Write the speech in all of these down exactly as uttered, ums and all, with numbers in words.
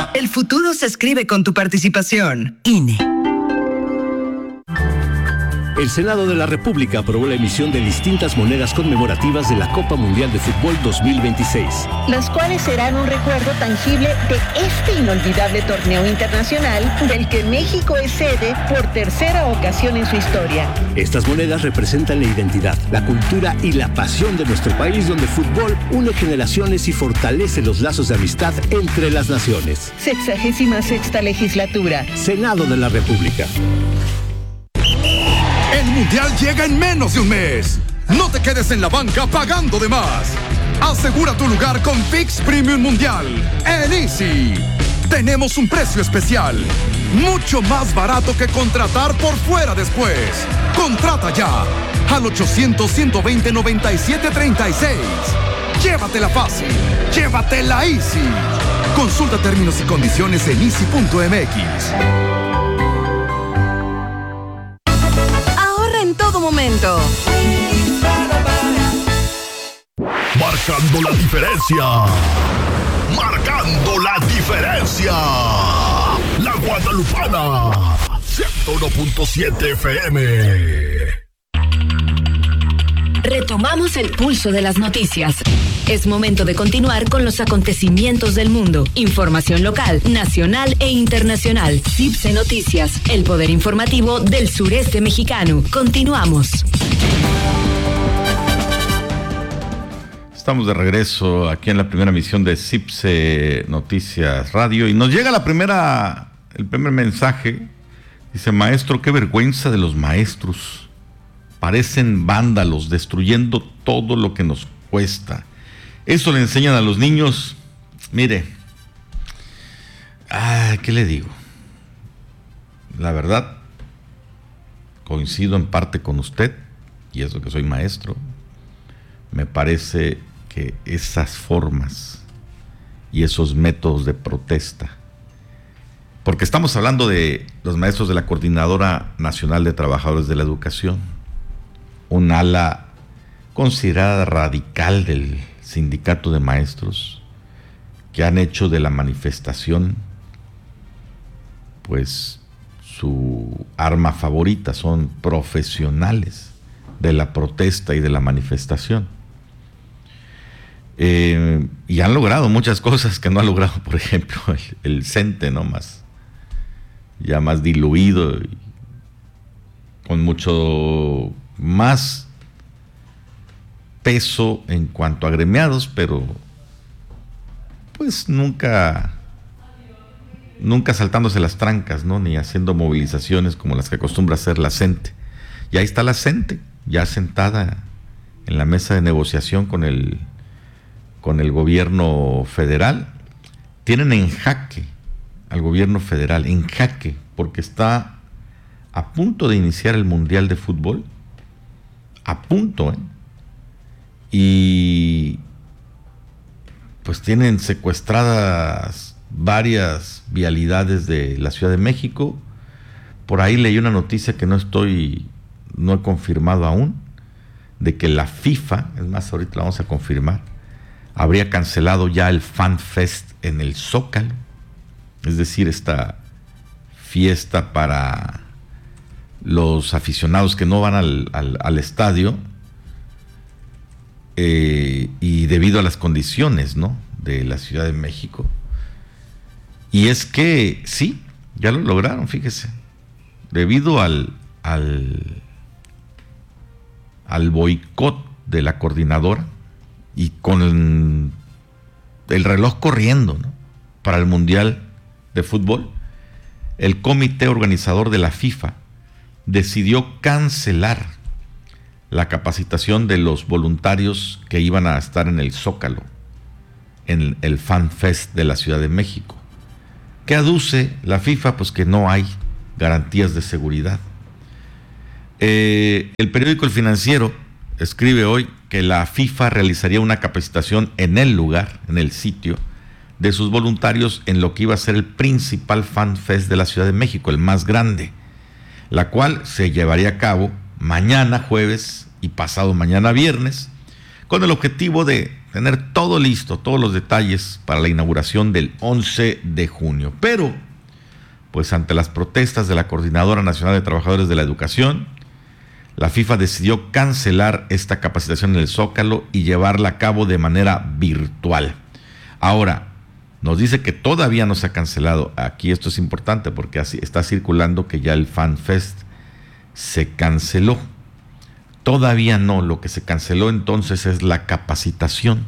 El futuro se escribe con tu participación. I N E. El Senado de la República aprobó la emisión de distintas monedas conmemorativas de la Copa Mundial de Fútbol dos mil veintiséis. Las cuales serán un recuerdo tangible de este inolvidable torneo internacional del que México es sede por tercera ocasión en su historia. Estas monedas representan la identidad, la cultura y la pasión de nuestro país, donde el fútbol une generaciones y fortalece los lazos de amistad entre las naciones. Sexagésima sexta legislatura. Senado de la República. El Mundial llega en menos de un mes. No te quedes en la banca pagando de más. Asegura tu lugar con Fix Premium Mundial en Easy. Tenemos un precio especial, mucho más barato que contratar por fuera después. Contrata ya al ochocientos, ciento veinte, noventa y siete, treinta y seis. Llévatela fácil, llévatela Easy. Consulta términos y condiciones en easy punto m x. En todo momento. Marcando la diferencia. Marcando la diferencia. La Guadalupana. ciento uno punto siete F M. Retomamos el pulso de las noticias. Es momento de continuar con los acontecimientos del mundo. Información local, nacional e internacional. CIPSE Noticias, el poder informativo del sureste mexicano. Continuamos. Estamos de regreso aquí en la primera emisión de CIPSE Noticias Radio y nos llega la primera, el primer mensaje. Dice: maestro, qué vergüenza de los maestros. Parecen vándalos destruyendo todo lo que nos cuesta. Eso le enseñan a los niños. Mire, ah, ¿qué le digo? La verdad, coincido en parte con usted, y eso que soy maestro. Me parece que esas formas y esos métodos de protesta, porque estamos hablando de los maestros de la Coordinadora Nacional de Trabajadores de la Educación, un ala considerada radical del sindicato de maestros, que han hecho de la manifestación pues su arma favorita. Son profesionales de la protesta y de la manifestación, eh, y han logrado muchas cosas que no ha logrado, por ejemplo, el, el CENTE, ¿no? Más, ya más diluido y con mucho más peso en cuanto a agremiados, pero pues nunca nunca saltándose las trancas, ¿no? Ni haciendo movilizaciones como las que acostumbra hacer la CENTE. Y ahí está la CENTE, ya sentada en la mesa de negociación con el con el gobierno federal. Tienen en jaque al gobierno federal, en jaque, porque está a punto de iniciar el Mundial de Fútbol, a punto, ¿eh? Y pues tienen secuestradas varias vialidades de la Ciudad de México. Por ahí leí una noticia que no estoy, no he confirmado aún, de que la FIFA, es más, ahorita la vamos a confirmar, habría cancelado ya el Fan Fest en el Zócalo, es decir, esta fiesta para los aficionados que no van al, al, al estadio, eh, y debido a las condiciones, ¿no?, de la Ciudad de México. Y es que sí, ya lo lograron, fíjese, debido al al, al boicot de la coordinadora y con el, el reloj corriendo, ¿no?, para el Mundial de Fútbol, el comité organizador de la FIFA decidió cancelar la capacitación de los voluntarios que iban a estar en el Zócalo, en el Fan Fest de la Ciudad de México. ¿Qué aduce la FIFA? Pues que no hay garantías de seguridad. Eh, el periódico El Financiero escribe hoy que la FIFA realizaría una capacitación en el lugar, en el sitio, de sus voluntarios en lo que iba a ser el principal Fan Fest de la Ciudad de México, el más grande, la cual se llevaría a cabo mañana jueves y pasado mañana viernes, con el objetivo de tener todo listo, todos los detalles para la inauguración del once de junio. Pero, pues ante las protestas de la Coordinadora Nacional de Trabajadores de la Educación, la FIFA decidió cancelar esta capacitación en el Zócalo y llevarla a cabo de manera virtual. Ahora, nos dice que todavía no se ha cancelado. Aquí esto es importante porque así está circulando que ya el Fan Fest se canceló. Todavía no, lo que se canceló entonces es la capacitación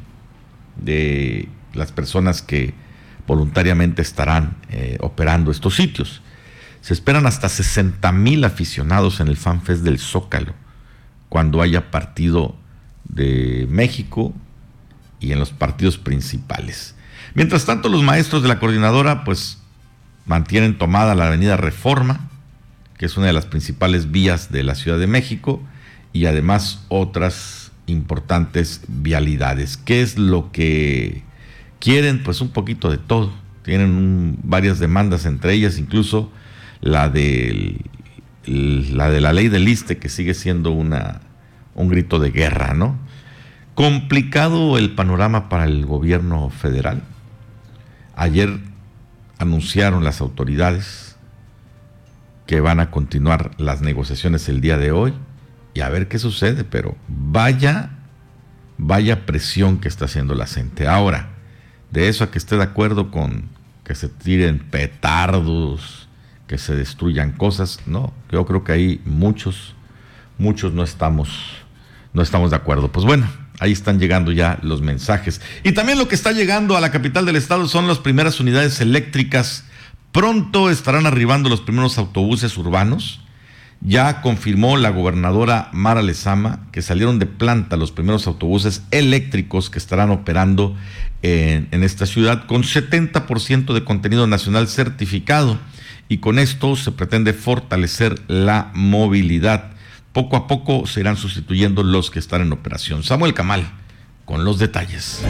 de las personas que voluntariamente estarán eh, operando estos sitios. Se esperan hasta sesenta mil aficionados en el Fan Fest del Zócalo cuando haya partido de México y en los partidos principales. Mientras tanto, los maestros de la coordinadora pues mantienen tomada la avenida Reforma, que es una de las principales vías de la Ciudad de México, y además otras importantes vialidades. ¿Qué es lo que quieren? Pues un poquito de todo. Tienen un, varias demandas, entre ellas incluso la de la de la ley del ISSSTE, que sigue siendo una, un grito de guerra, ¿no? Complicado el panorama para el gobierno federal. Ayer anunciaron las autoridades que van a continuar las negociaciones el día de hoy y a ver qué sucede, pero vaya, vaya presión que está haciendo la gente. Ahora, de eso a que esté de acuerdo con que se tiren petardos, que se destruyan cosas, no, yo creo que ahí muchos, muchos no estamos, no estamos de acuerdo. Pues bueno, ahí están llegando ya los mensajes. Y también lo que está llegando a la capital del estado son las primeras unidades eléctricas. Pronto estarán arribando los primeros autobuses urbanos. Ya confirmó la gobernadora Mara Lezama que salieron de planta los primeros autobuses eléctricos que estarán operando en, en esta ciudad con setenta por ciento de contenido nacional certificado. Y con esto se pretende fortalecer la movilidad. Poco a poco se irán sustituyendo los que están en operación. Samuel Camal, con los detalles.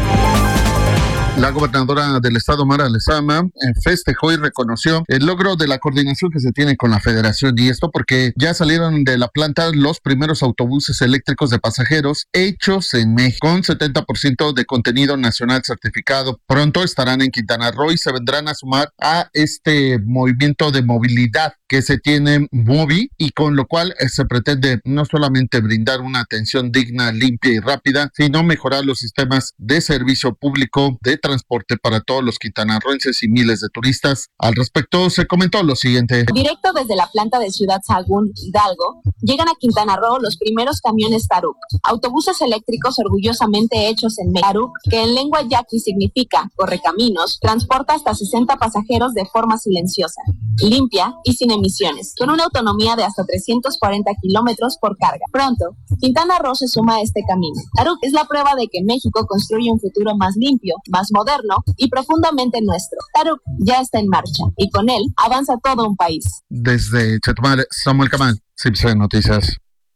La gobernadora del estado, Mara Lezama, festejó y reconoció el logro de la coordinación que se tiene con la federación, y esto porque ya salieron de la planta los primeros autobuses eléctricos de pasajeros hechos en México, con setenta por ciento de contenido nacional certificado. Pronto estarán en Quintana Roo y se vendrán a sumar a este movimiento de movilidad que se tiene Movi, y con lo cual eh, se pretende no solamente brindar una atención digna, limpia y rápida, sino mejorar los sistemas de servicio público de transporte para todos los quintanarroenses y miles de turistas. Al respecto se comentó lo siguiente. Directo desde la planta de Ciudad Sagún, Hidalgo, llegan a Quintana Roo los primeros camiones Taruk, autobuses eléctricos orgullosamente hechos en México. Taruk, que en lengua yaqui significa correcaminos, transporta hasta sesenta pasajeros de forma silenciosa, limpia y sin emisiones, con una autonomía de hasta trescientos cuarenta kilómetros por carga. Pronto, Quintana Roo se suma a este camino. Taruk es la prueba de que México construye un futuro más limpio, más moderno y profundamente nuestro. Taruk ya está en marcha y con él avanza todo un país. Desde Chetumal, Samuel Camal, C I B C Noticias.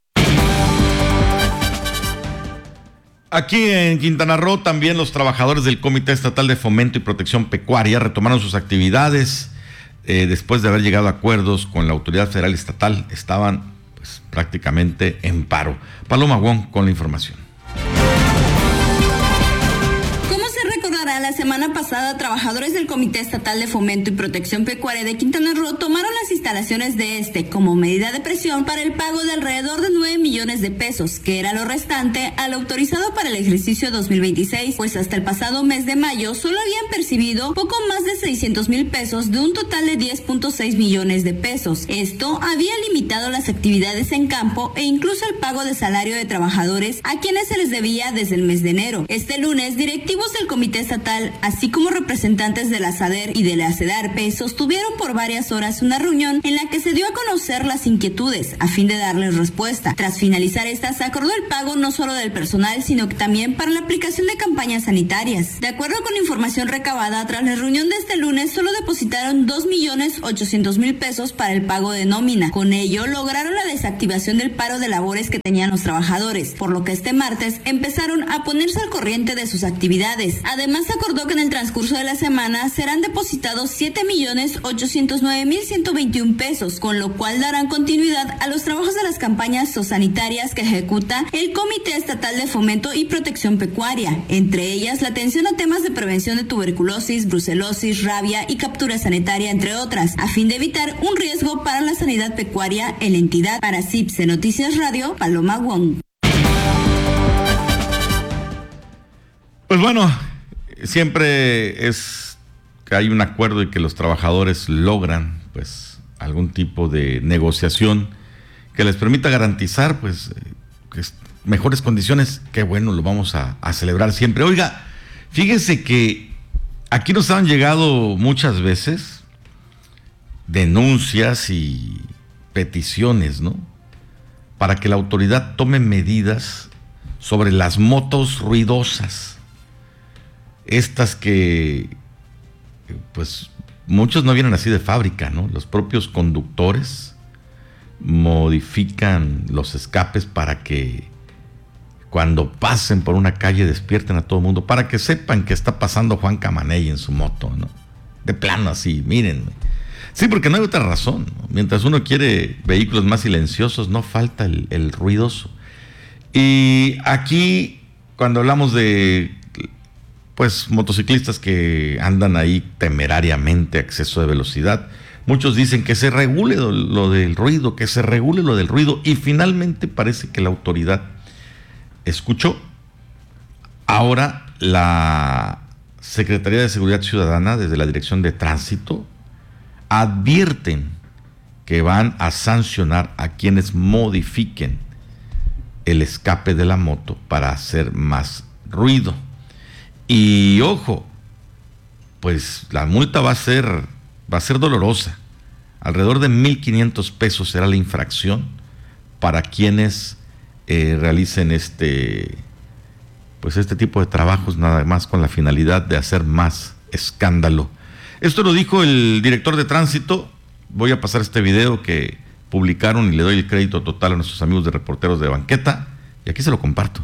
Aquí en Quintana Roo también los trabajadores del Comité Estatal de Fomento y Protección Pecuaria retomaron sus actividades eh, después de haber llegado a acuerdos con la autoridad federal y estatal. Estaban pues prácticamente en paro. Paloma Wong con la información. La semana pasada, trabajadores del Comité Estatal de Fomento y Protección Pecuaria de Quintana Roo tomaron las instalaciones de este como medida de presión para el pago de alrededor de nueve millones de pesos, que era lo restante al autorizado para el ejercicio dos mil veintiséis, pues hasta el pasado mes de mayo solo habían percibido poco más de seiscientos mil pesos de un total de diez punto seis millones de pesos. Esto había limitado las actividades en campo e incluso el pago de salario de trabajadores a quienes se les debía desde el mes de enero. Este lunes, directivos del Comité Estatal, así como representantes de la SADER y de la CEDARPE, sostuvieron por varias horas una reunión en la que se dio a conocer las inquietudes a fin de darles respuesta. Tras finalizar esta, se acordó el pago no solo del personal, sino que también para la aplicación de campañas sanitarias. De acuerdo con información recabada, tras la reunión de este lunes, solo depositaron dos millones ochocientos mil pesos para el pago de nómina. Con ello, lograron la desactivación del paro de labores que tenían los trabajadores, por lo que este martes empezaron a ponerse al corriente de sus actividades. Además, se acordó acordó que en el transcurso de la semana serán depositados siete millones ochocientos nueve mil ciento veintiún pesos, con lo cual darán continuidad a los trabajos de las campañas zoosanitarias que ejecuta el Comité Estatal de Fomento y Protección Pecuaria, entre ellas la atención a temas de prevención de tuberculosis, brucelosis, rabia y captura sanitaria, entre otras, a fin de evitar un riesgo para la sanidad pecuaria en la entidad. Para Cipse Noticias Radio, Paloma Wong. Pues bueno, siempre es que hay un acuerdo y que los trabajadores logran pues algún tipo de negociación que les permita garantizar pues que mejores condiciones. Qué bueno, lo vamos a, a celebrar siempre. Oiga, fíjense que aquí nos han llegado muchas veces denuncias y peticiones, ¿no?, para que la autoridad tome medidas sobre las motos ruidosas. Estas que, pues, muchos no vienen así de fábrica, ¿no? Los propios conductores modifican los escapes para que cuando pasen por una calle despierten a todo el mundo, para que sepan que está pasando Juan Camaney en su moto, ¿no? De plano así, miren. Sí, porque no hay otra razón, ¿no? Mientras uno quiere vehículos más silenciosos, no falta el, el ruidoso. Y aquí, cuando hablamos de pues motociclistas que andan ahí temerariamente a exceso de velocidad, muchos dicen que se regule lo, lo del ruido, que se regule lo del ruido, y finalmente parece que la autoridad escuchó. Ahora la Secretaría de Seguridad Ciudadana, desde la Dirección de Tránsito, advierten que van a sancionar a quienes modifiquen el escape de la moto para hacer más ruido. Y ojo, pues la multa va a ser, va a ser dolorosa. Alrededor de mil quinientos pesos será la infracción para quienes eh, realicen este, pues este tipo de trabajos, nada más con la finalidad de hacer más escándalo. Esto lo dijo el director de tránsito. Voy a pasar este video que publicaron y le doy el crédito total a nuestros amigos de Reporteros de Banqueta, y aquí se lo comparto.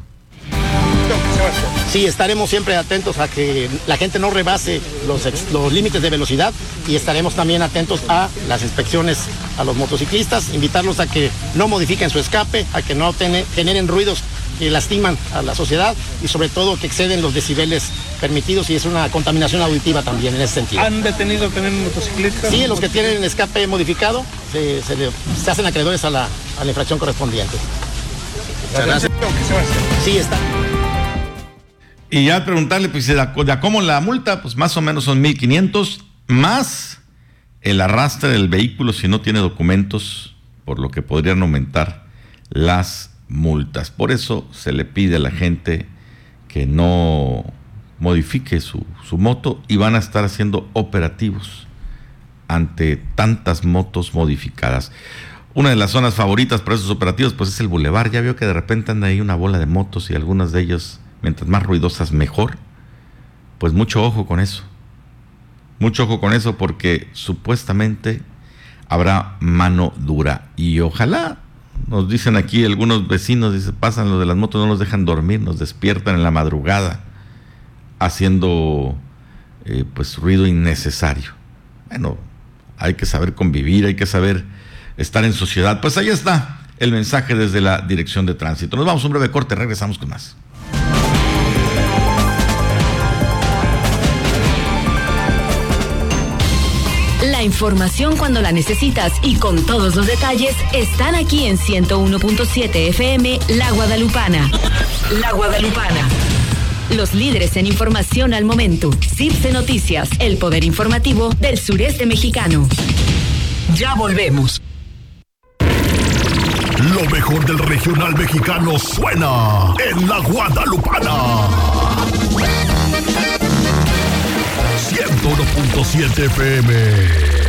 Sí, estaremos siempre atentos a que la gente no rebase los, los límites de velocidad, y estaremos también atentos a las inspecciones a los motociclistas, invitarlos a que no modifiquen su escape, a que no ten, generen ruidos que lastiman a la sociedad, y sobre todo que exceden los decibeles permitidos, y es una contaminación auditiva también en ese sentido. ¿Han detenido también motociclistas? Sí, los que tienen escape modificado se, se, se hacen acreedores a la, a la infracción correspondiente. Gracias. Sí, está. Y ya preguntarle, pues, de a cómo la multa, pues más o menos son mil quinientos, más el arrastre del vehículo si no tiene documentos, por lo que podrían aumentar las multas. Por eso se le pide a la gente que no modifique su, su moto, y van a estar haciendo operativos ante tantas motos modificadas. Una de las zonas favoritas para esos operativos, pues, es el bulevar. Ya veo que de repente anda ahí una bola de motos, y algunas de ellas, mientras más ruidosas, mejor. Pues mucho ojo con eso. Mucho ojo con eso, porque supuestamente habrá mano dura. Y ojalá, nos dicen aquí algunos vecinos, dice, pasan los de las motos, no los dejan dormir, nos despiertan en la madrugada haciendo eh, pues ruido innecesario. Bueno, hay que saber convivir, hay que saber estar en sociedad. Pues ahí está el mensaje desde la Dirección de Tránsito. Nos vamos a un breve corte, regresamos con más. La información cuando la necesitas y con todos los detalles están aquí en ciento uno punto siete F M La Guadalupana. La Guadalupana. Los líderes en información al momento. Cipse Noticias, el poder informativo del sureste mexicano. Ya volvemos. Lo mejor del regional mexicano suena en La Guadalupana. ciento uno punto siete F M.